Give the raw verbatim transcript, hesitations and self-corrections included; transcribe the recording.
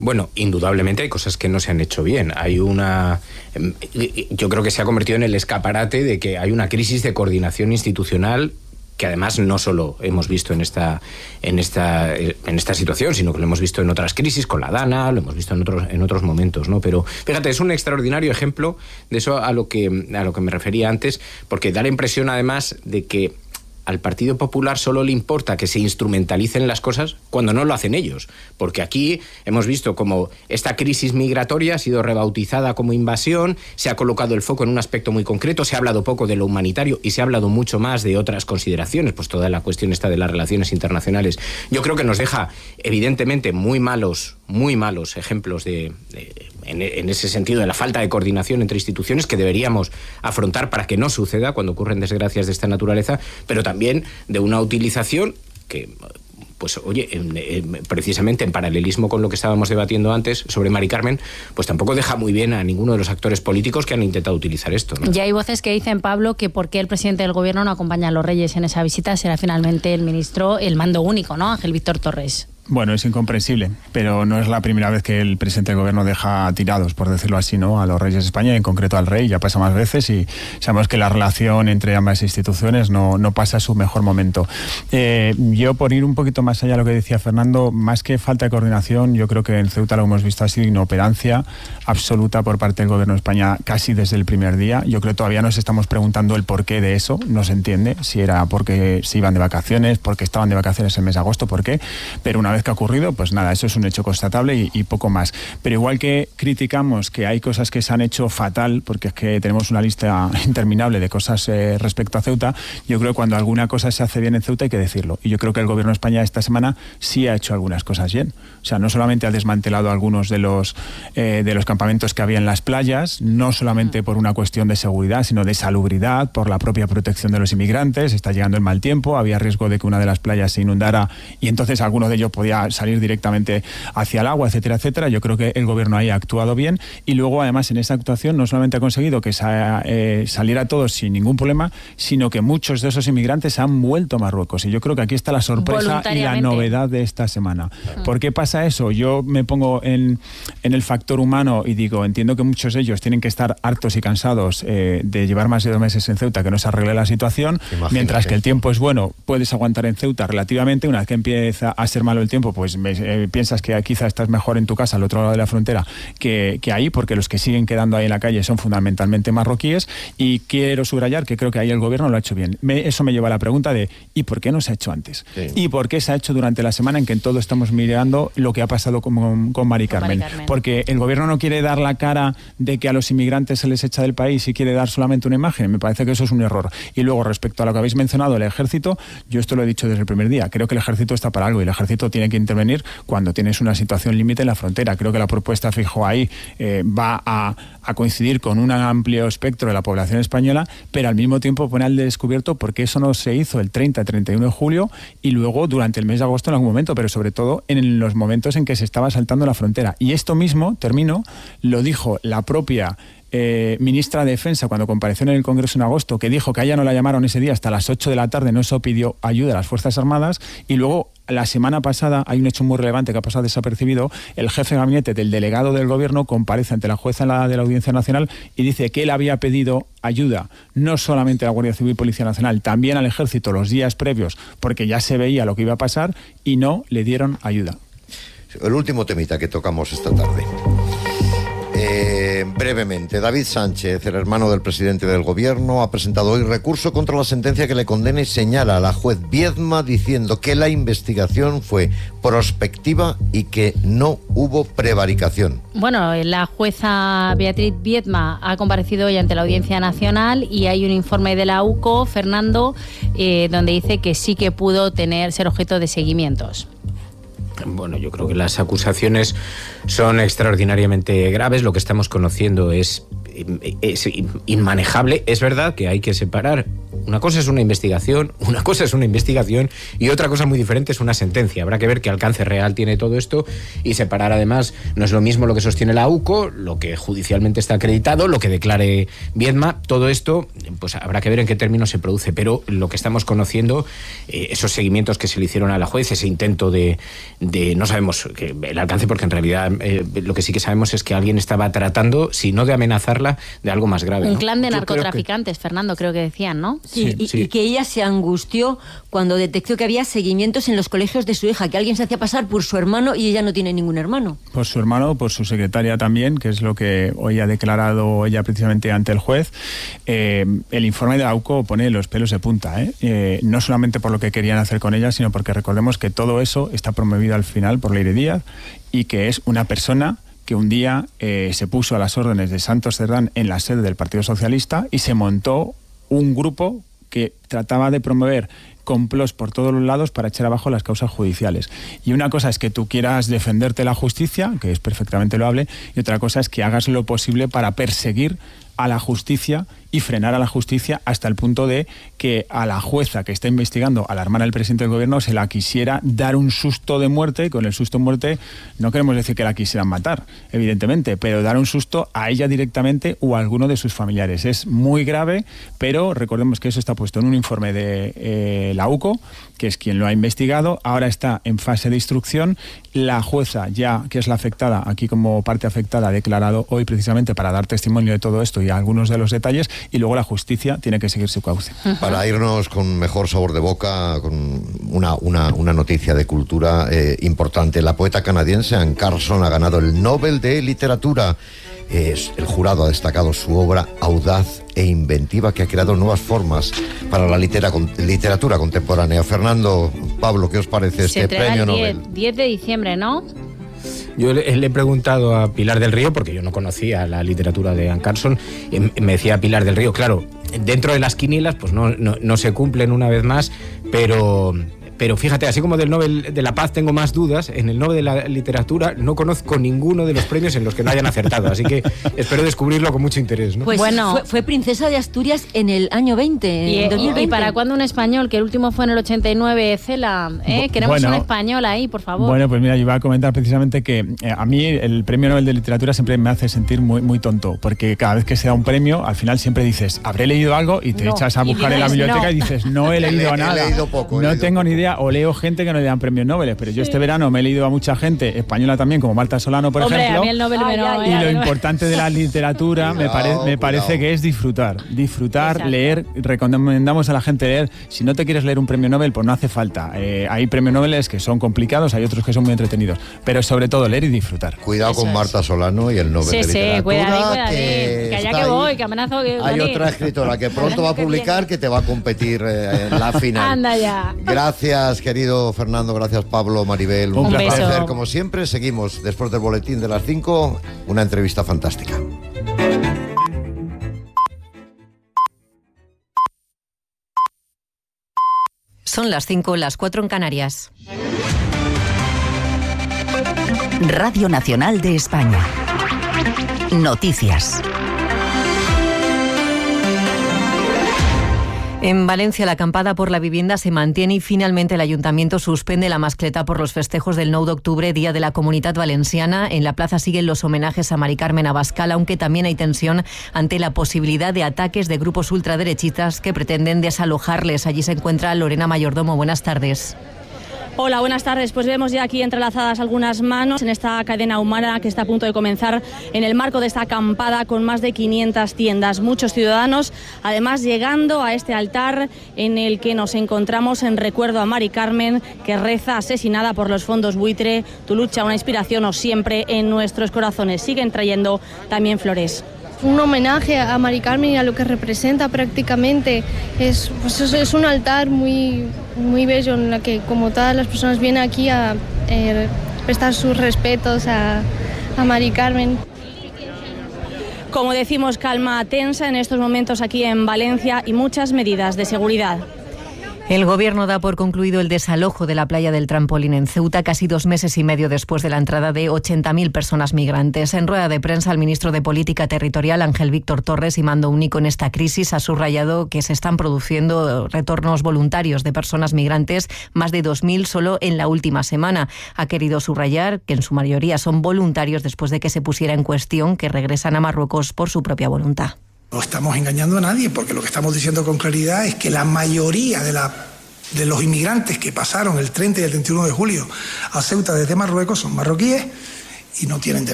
Bueno, indudablemente hay cosas que no se han hecho bien. Hay una... Yo creo que se ha convertido en el escaparate de que hay una crisis de coordinación institucional que además no solo hemos visto en esta, en esta, en esta situación, sino que lo hemos visto en otras crisis, con la Dana, lo hemos visto en otros, en otros momentos, ¿no? Pero fíjate, es un extraordinario ejemplo de eso a lo que, a lo que me refería antes, porque da la impresión además de que al Partido Popular solo le importa que se instrumentalicen las cosas cuando no lo hacen ellos, porque aquí hemos visto como esta crisis migratoria ha sido rebautizada como invasión, se ha colocado el foco en un aspecto muy concreto, se ha hablado poco de lo humanitario y se ha hablado mucho más de otras consideraciones, pues toda la cuestión esta de las relaciones internacionales. Yo creo que nos deja evidentemente muy malos, muy malos ejemplos de, de en, en ese sentido de la falta de coordinación entre instituciones que deberíamos afrontar para que no suceda cuando ocurren desgracias de esta naturaleza, pero también de una utilización que, pues oye, en, en, precisamente en paralelismo con lo que estábamos debatiendo antes sobre Mari Carmen, pues tampoco deja muy bien a ninguno de los actores políticos que han intentado utilizar esto, ¿no? Ya hay voces que dicen, Pablo, que por qué el presidente del gobierno no acompaña a los reyes en esa visita será finalmente el ministro, el mando único, ¿no? Ángel Víctor Torres. Bueno, es incomprensible, pero no es la primera vez que el presidente del gobierno deja tirados, por decirlo así, ¿no?, a los reyes de España, y en concreto al rey. Ya pasa más veces y sabemos que la relación entre ambas instituciones no, no pasa a su mejor momento. Eh, yo, por ir un poquito más allá de lo que decía Fernando, más que falta de coordinación, yo creo que en Ceuta lo hemos visto así, inoperancia absoluta por parte del gobierno de España casi desde el primer día. Yo creo que todavía nos estamos preguntando el porqué de eso, no se entiende, si era porque se iban de vacaciones, porque estaban de vacaciones el mes de agosto, por qué, pero una vez que ha ocurrido, pues nada, eso es un hecho constatable y, y poco más. Pero igual que criticamos que hay cosas que se han hecho fatal, porque es que tenemos una lista interminable de cosas eh, respecto a Ceuta, yo creo que cuando alguna cosa se hace bien en Ceuta hay que decirlo. Y yo creo que el gobierno de España esta semana sí ha hecho algunas cosas bien. O sea, no solamente ha desmantelado algunos de los, eh, de los campamentos que había en las playas, no solamente por una cuestión de seguridad, sino de salubridad, por la propia protección de los inmigrantes. Está llegando el mal tiempo, había riesgo de que una de las playas se inundara y entonces alguno de ellos podía salir directamente hacia el agua, etcétera, etcétera. Yo creo que el gobierno ahí ha actuado bien y luego además en esa actuación no solamente ha conseguido que sa eh, saliera todos sin ningún problema, sino que muchos de esos inmigrantes han vuelto a Marruecos, y yo creo que aquí está la sorpresa y la novedad de esta semana. Uh-huh. ¿Por qué pasa eso? Yo me pongo en, en el factor humano y digo, entiendo que muchos de ellos tienen que estar hartos y cansados eh, de llevar más de dos meses en Ceuta, que no se arregle la situación. Imagínate. Mientras que el tiempo es bueno, puedes aguantar en Ceuta relativamente. Una vez que empieza a ser malo el tiempo, pues me, eh, piensas que quizá estás mejor en tu casa al otro lado de la frontera que, que ahí, porque los que siguen quedando ahí en la calle son fundamentalmente marroquíes. Y quiero subrayar que creo que ahí el gobierno lo ha hecho bien. Me, eso me lleva a la pregunta de ¿y por qué no se ha hecho antes? Sí. ¿Y por qué se ha hecho durante la semana en que todos estamos mirando lo que ha pasado con, con, con Mari Carmen? Mari Carmen? Porque el gobierno no quiere dar la cara de que a los inmigrantes se les echa del país y quiere dar solamente una imagen. Me parece que eso es un error. Y luego, respecto a lo que habéis mencionado, el ejército, yo esto lo he dicho desde el primer día. Creo que el ejército está para algo y el ejército tiene que intervenir cuando tienes una situación límite en la frontera. Creo que la propuesta Feijóo ahí eh, va a, a coincidir con un amplio espectro de la población española, pero al mismo tiempo pone al descubierto por qué eso no se hizo el treinta, treinta y uno de julio y luego durante el mes de agosto en algún momento, pero sobre todo en los momentos en que se estaba saltando la frontera. Y esto mismo, termino, lo dijo la propia Eh, ministra de Defensa cuando compareció en el Congreso en agosto, que dijo que a ella no la llamaron ese día hasta las ocho de la tarde, no se pidió ayuda a las Fuerzas Armadas. Y luego la semana pasada hay un hecho muy relevante que ha pasado desapercibido. El jefe de gabinete del delegado del gobierno comparece ante la jueza de la Audiencia Nacional y dice que él había pedido ayuda no solamente a la Guardia Civil y Policía Nacional, también al Ejército los días previos, porque ya se veía lo que iba a pasar y no le dieron ayuda. El último temita que tocamos esta tarde. Eh, brevemente, David Sánchez, el hermano del presidente del gobierno, ha presentado hoy recurso contra la sentencia que le condena y señala a la juez Viedma diciendo que la investigación fue prospectiva y que no hubo prevaricación. Bueno, la jueza Beatriz Viedma ha comparecido hoy ante la Audiencia Nacional y hay un informe de la U C O, Fernando, eh, donde dice que sí que pudo tener ser objeto de seguimientos. Bueno, yo creo que las acusaciones son extraordinariamente graves. Lo que estamos conociendo es, es inmanejable. Es verdad que hay que separar una cosa es una investigación, una cosa es una investigación y otra cosa muy diferente es una sentencia. Habrá que ver qué alcance real tiene todo esto y separar, además, no es lo mismo lo que sostiene la U C O, lo que judicialmente está acreditado, lo que declare Viedma. Todo esto, pues habrá que ver en qué términos se produce, pero lo que estamos conociendo, eh, esos seguimientos que se le hicieron a la juez, ese intento de, de no sabemos que, el alcance, porque en realidad eh, lo que sí que sabemos es que alguien estaba tratando, si no de amenazarla, de algo más grave, un ¿no? clan de Yo narcotraficantes, creo que... Fernando, creo que decían, ¿no? Sí, Sí, y, sí. y que ella se angustió cuando detectó que había seguimientos en los colegios de su hija, que alguien se hacía pasar por su hermano y ella no tiene ningún hermano. Por su hermano, por su secretaria también, que es lo que hoy ha declarado ella precisamente ante el juez. Eh, el informe de la U C O pone los pelos de punta, ¿eh? Eh, no solamente por lo que querían hacer con ella, sino porque recordemos que todo eso está promovido al final por Leire Díaz y que es una persona que un día eh, se puso a las órdenes de Santos Cerdán en la sede del Partido Socialista y se montó un grupo que trataba de promover complots por todos los lados para echar abajo las causas judiciales. Y una cosa es que tú quieras defenderte la justicia, que es perfectamente loable, y otra cosa es que hagas lo posible para perseguir a la justicia y frenar a la justicia hasta el punto de que a la jueza que está investigando a la hermana del presidente del gobierno se la quisiera dar un susto de muerte, y con el susto de muerte no queremos decir que la quisieran matar, evidentemente, pero dar un susto a ella directamente o a alguno de sus familiares. Es muy grave, pero recordemos que eso está puesto en un informe de eh, la U C O, que es quien lo ha investigado, ahora está en fase de instrucción. La jueza, ya que es la afectada, aquí como parte afectada, ha declarado hoy precisamente para dar testimonio de todo esto y algunos de los detalles, y luego la justicia tiene que seguir su cauce. Para irnos con mejor sabor de boca, con una, una, una noticia de cultura eh, importante. La poeta canadiense Anne Carson ha ganado el Nobel de Literatura. Es, el jurado ha destacado su obra audaz e inventiva, que ha creado nuevas formas para la litera, literatura contemporánea. Fernando, Pablo, ¿qué os parece Se este entrega premio el Nobel? diez de diciembre, ¿no? Yo le, le he preguntado a Pilar del Río, porque yo no conocía la literatura de Anne Carson, y me decía Pilar del Río, claro, dentro de las quinielas pues no, no, no se cumplen una vez más, pero... Pero fíjate, así como del Nobel de la Paz tengo más dudas, en el Nobel de la Literatura no conozco ninguno de los premios en los que no hayan acertado, así que espero descubrirlo con mucho interés, ¿no? Pues Bueno. fue, fue princesa de Asturias en el año veinte, Y, en dos mil y- veinte. ¿y para cuándo un español? Que el último fue en el ochenta y nueve, Cela. ¿eh? Queremos Bueno. un español ahí, por favor. Bueno, pues mira, yo iba a comentar precisamente que eh, a mí el premio Nobel de Literatura siempre me hace sentir muy, muy tonto, porque cada vez que se da un premio, al final siempre dices, habré leído algo, y te No. echas a Y buscar en la dices, biblioteca no. y dices, no he leído He- he nada. leído poco, he no leído tengo poco. ni idea, o leo gente que no le dan premios Nobel, pero yo este verano me he leído a mucha gente española también, como Marta Solano, por Hombre, ejemplo. a mí el Nobel me Ay, no, ay, Y ¿eh? lo importante de la literatura me, pare- Cuidado, me parece cuidado. que es disfrutar. Disfrutar, Exacto. leer. Recomendamos a la gente leer. Si no te quieres leer un premio Nobel, pues no hace falta. Eh, hay premios Nobel que son complicados, hay otros que son muy entretenidos. Pero sobre todo leer y disfrutar. Cuidado Eso con es. Marta Solano y el Nobel Sí, de sí, Literatura. cuidadín, cuidadín, que allá está que ahí. voy, que amenazo que Hay venir. otra escritora que pronto va a publicar que te va a competir eh, en la final. Anda ya. Gracias, querido Fernando. Gracias, Pablo, Maribel. Un beso. Como siempre, seguimos después del boletín de las cinco, una entrevista fantástica. Son las cinco, las cuatro en Canarias. Radio Nacional de España. Noticias. En Valencia, la acampada por la vivienda se mantiene y finalmente el Ayuntamiento suspende la mascleta por los festejos del nou d'octubre, Día de la Comunitat Valenciana. En la plaza siguen los homenajes a Mari Carmen Abascal, aunque también hay tensión ante la posibilidad de ataques de grupos ultraderechistas que pretenden desalojarles. Allí se encuentra Lorena Mayordomo. Buenas tardes. Hola, buenas tardes. Pues vemos ya aquí entrelazadas algunas manos en esta cadena humana que está a punto de comenzar en el marco de esta acampada con más de quinientas tiendas. Muchos ciudadanos, además, llegando a este altar en el que nos encontramos en recuerdo a Mari Carmen, que reza asesinada por los fondos buitre. Tu lucha, una inspiración o siempre en nuestros corazones. Siguen trayendo también flores. Un homenaje a Mari Carmen y a lo que representa prácticamente. Es, pues es, es un altar muy, muy bello en el que, como todas las personas, vienen aquí a eh, prestar sus respetos a, a Mari Carmen. Como decimos, calma tensa en estos momentos aquí en Valencia y muchas medidas de seguridad. El Gobierno da por concluido el desalojo de la playa del Trampolín en Ceuta, casi dos meses y medio después de la entrada de ochenta mil personas migrantes. En rueda de prensa, el ministro de Política Territorial, Ángel Víctor Torres, y mando único en esta crisis, ha subrayado que se están produciendo retornos voluntarios de personas migrantes, más de dos mil solo en la última semana. Ha querido subrayar que en su mayoría son voluntarios después de que se pusiera en cuestión que regresan a Marruecos por su propia voluntad. No estamos engañando a nadie, porque lo que estamos diciendo con claridad es que la mayoría de, la, de los inmigrantes que pasaron el treinta y el treinta y uno de julio a Ceuta desde Marruecos son marroquíes y no tienen derecho.